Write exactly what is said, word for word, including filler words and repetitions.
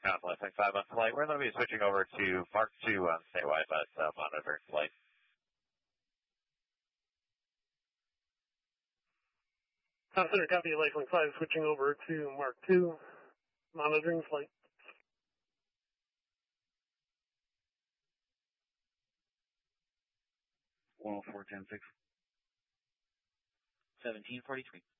Alpha Flight five on flight. We're going to be switching over to Mark two on statewide, but uh, monitoring flight. Center copy, Lifelink five switching over to Mark two, monitoring flight. one oh four ten six. seventeen forty-three.